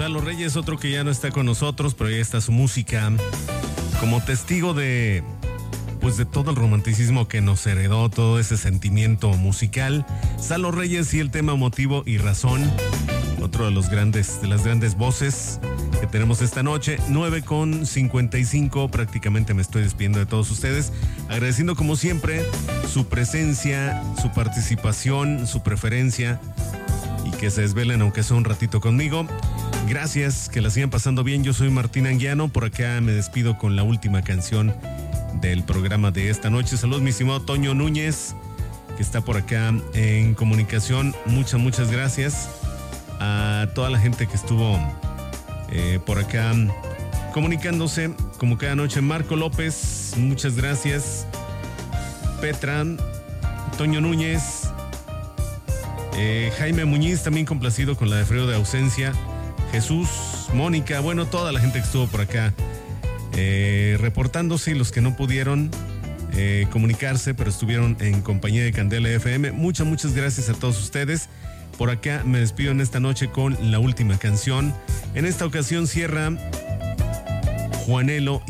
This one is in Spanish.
Gonzalo Reyes, otro que ya no está con nosotros, pero ahí está su música como testigo de todo el romanticismo que nos heredó, todo ese sentimiento musical. Salo Reyes y el tema Motivo y Razón, otro de las grandes voces que tenemos esta noche. 9:55, prácticamente me estoy despidiendo de todos ustedes, agradeciendo como siempre su presencia, su participación, su preferencia y que se desvelen aunque sea un ratito conmigo. Gracias, que la sigan pasando bien. Yo soy Martín Anguiano, por acá me despido con la última canción del programa de esta noche. Saludos, mi estimado Toño Núñez, que está por acá en comunicación. Muchas gracias a toda la gente que estuvo por acá comunicándose como cada noche. Marco López, muchas gracias. Petra, Toño Núñez, Jaime Muñiz, también complacido con la de Frío de Ausencia. Jesús, Mónica, bueno, toda la gente que estuvo por acá reportándose, y los que no pudieron comunicarse, pero estuvieron en compañía de Candela FM. Muchas gracias a todos ustedes. Por acá me despido en esta noche con la última canción. En esta ocasión cierra Juanelo